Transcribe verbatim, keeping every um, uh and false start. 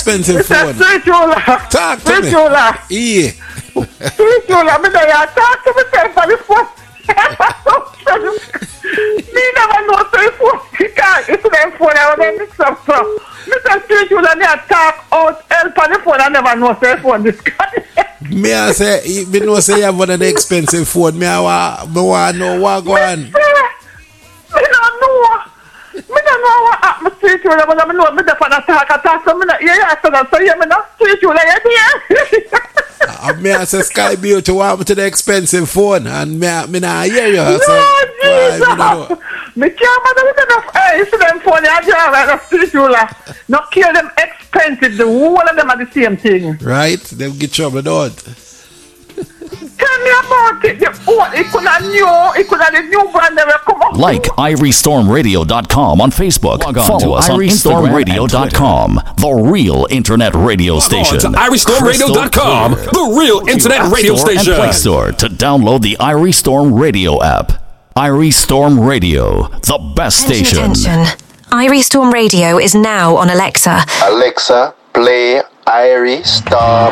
expensive phone? Street ruler. Talk to Street me. ruler. Yeah. Street ruler. Me there. Talk to myself on the phone. Me never know so the phone. Because it's the phone I want to mix up so. Mister Street ruler near talk out help on the phone. I never know so the phone this guy. Me I say, me know say you have one of the expensive phone. Me I want, me want know what go on. Me don't know. Me don't know what happened to street ruler, but I know me the phone talk I talk so me not yeah yeah so that so yeah me not street ruler yeah. Uh, me I say Sky Beauty want me to the expensive phone and me I- me not hear you. No, So, why, Jesus. me don't know. Me can't bother with enough hey, see them phone I drive like a street ruler. Not kill them expensive, the whole of them are the same thing. Right? They get trouble out. Tell me about it. The old, it could have new, it could have the new brand that will come up. Like irie storm radio dot com on Facebook. Log on Follow to us on irie storm radio irie storm radio dot com, the real internet radio station. to irie storm radio dot com, the real internet radio Store station. and Play Store to download the Irie Storm Radio app. Irie Storm Radio, the best station. Attention. Irie Storm Radio is now on Alexa. Alexa, play Irie Storm